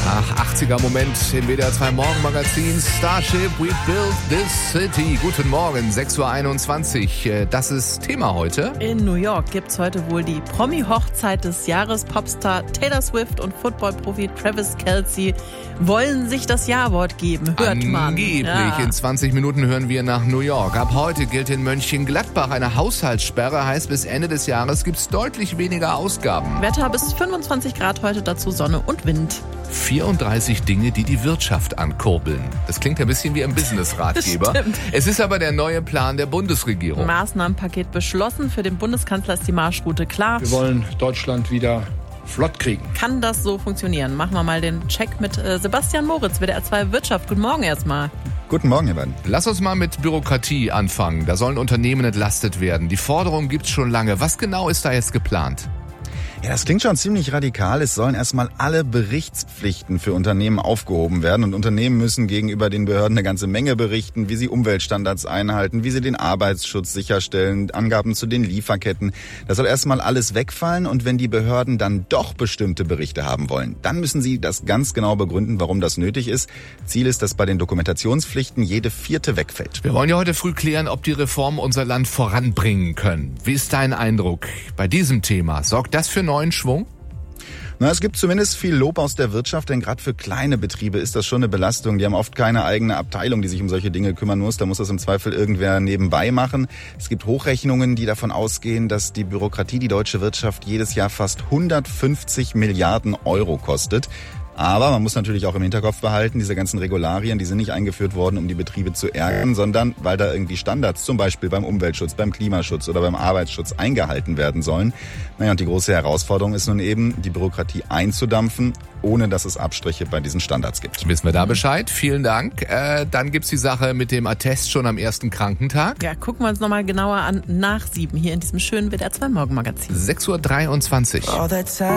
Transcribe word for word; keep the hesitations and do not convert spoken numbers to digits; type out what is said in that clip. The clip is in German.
Ach, achtziger-Moment im W D R zwei Morgenmagazin. Starship, we built this city. Guten Morgen, sechs Uhr einundzwanzig. Das ist Thema heute. In New York gibt's heute wohl die Promi-Hochzeit des Jahres. Popstar Taylor Swift und Football-Profi Travis Kelce wollen sich das Ja-Wort geben. Hört man. Angeblich. Ja. In zwanzig Minuten hören wir nach New York. Ab heute gilt in Mönchengladbach eine Haushaltssperre. Heißt, bis Ende des Jahres gibt's deutlich weniger Ausgaben. Wetter bis fünfundzwanzig Grad heute, dazu Sonne und Wind. vierunddreißig Dinge, die die Wirtschaft ankurbeln. Das klingt ein bisschen wie ein Business-Ratgeber. Das stimmt. Es ist aber der neue Plan der Bundesregierung. Maßnahmenpaket beschlossen. Für den Bundeskanzler ist die Marschroute klar. Wir wollen Deutschland wieder flott kriegen. Kann das so funktionieren? Machen wir mal den Check mit äh, Sebastian Moritz, W D R zwei Wirtschaft. Guten Morgen erstmal. Guten Morgen, ihr beiden. Lass uns mal mit Bürokratie anfangen. Da sollen Unternehmen entlastet werden. Die Forderung gibt's schon lange. Was genau ist da jetzt geplant? Ja, das klingt schon ziemlich radikal. Es sollen erstmal alle Berichtspflichten für Unternehmen aufgehoben werden. Und Unternehmen müssen gegenüber den Behörden eine ganze Menge berichten, wie sie Umweltstandards einhalten, wie sie den Arbeitsschutz sicherstellen, Angaben zu den Lieferketten. Das soll erstmal alles wegfallen. Und wenn die Behörden dann doch bestimmte Berichte haben wollen, dann müssen sie das ganz genau begründen, warum das nötig ist. Ziel ist, dass bei den Dokumentationspflichten jede vierte wegfällt. Wir wollen ja heute früh klären, ob die Reformen unser Land voranbringen können. Wie ist dein Eindruck bei diesem Thema? Sorgt das für neuen Schwung? Na, es gibt zumindest viel Lob aus der Wirtschaft, denn gerade für kleine Betriebe ist das schon eine Belastung. Die haben oft keine eigene Abteilung, die sich um solche Dinge kümmern muss. Da muss das im Zweifel irgendwer nebenbei machen. Es gibt Hochrechnungen, die davon ausgehen, dass die Bürokratie die deutsche Wirtschaft jedes Jahr fast hundertfünfzig Milliarden Euro kostet. Aber man muss natürlich auch im Hinterkopf behalten, diese ganzen Regularien, die sind nicht eingeführt worden, um die Betriebe zu ärgern, sondern weil da irgendwie Standards, zum Beispiel beim Umweltschutz, beim Klimaschutz oder beim Arbeitsschutz eingehalten werden sollen. Naja, und die große Herausforderung ist nun eben, die Bürokratie einzudampfen, ohne dass es Abstriche bei diesen Standards gibt. Wissen wir da Bescheid? Vielen Dank. Äh, dann gibt's die Sache mit dem Attest schon am ersten Krankentag. Ja, gucken wir uns nochmal genauer an nach sieben hier in diesem schönen W D R zwei Morgenmagazin. sechs Uhr dreiundzwanzig.